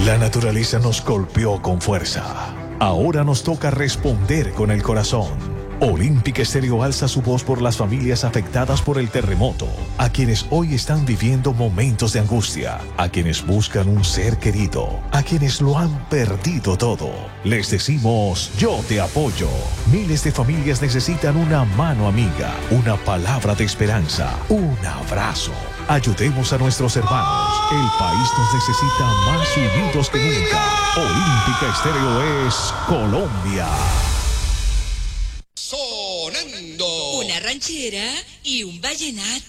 La naturaleza nos golpeó con fuerza. Ahora nos toca responder con el corazón. Olímpica Estéreo alza su voz por las familias afectadas por el terremoto, a quienes hoy están viviendo momentos de angustia, a quienes buscan un ser querido, a quienes lo han perdido todo. Les decimos, yo te apoyo. Miles de familias necesitan una mano amiga, una palabra de esperanza, un abrazo. Ayudemos a nuestros hermanos. El país nos necesita más unidos que nunca. Olímpica Estéreo es Colombia. Sonando. Una ranchera y un vallenato.